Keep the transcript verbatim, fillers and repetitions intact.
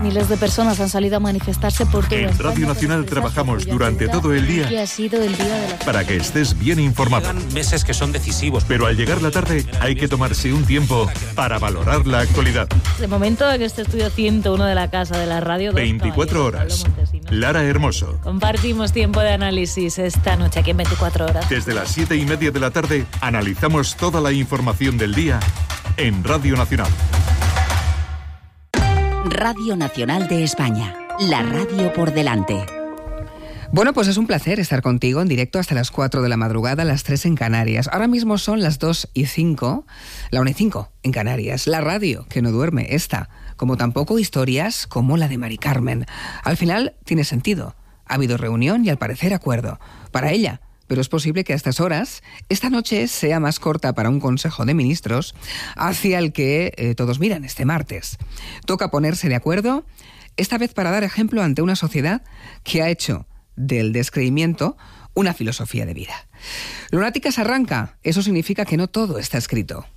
Miles de personas han salido a manifestarse por todo. En Radio Nacional trabajamos durante todo el día y ha sido el día de la... para que estés bien informado. Llegan meses que son decisivos. Pero al llegar la tarde hay que tomarse un tiempo para valorar la actualidad. De momento en este estudio ciento uno de la Casa de la Radio. veinticuatro horas. Lara Hermoso. Compartimos tiempo de análisis esta noche aquí en veinticuatro horas. Desde las siete y media de la tarde analizamos toda la información del día en Radio Nacional. Radio Nacional de España, la radio por delante. Bueno, pues es un placer estar contigo en directo hasta las cuatro de la madrugada, las tres en Canarias. Ahora mismo son las dos y cinco, la una y cinco en Canarias. La radio que no duerme, esta, como tampoco historias como la de Mari Carmen. Al final tiene sentido. Ha habido reunión y al parecer acuerdo. Para ella, pero es posible que a estas horas esta noche sea más corta para un Consejo de Ministros hacia el que eh, todos miran este martes. Toca ponerse de acuerdo, esta vez para dar ejemplo ante una sociedad que ha hecho del descreimiento una filosofía de vida. Lunáticas arranca, eso significa que no todo está escrito.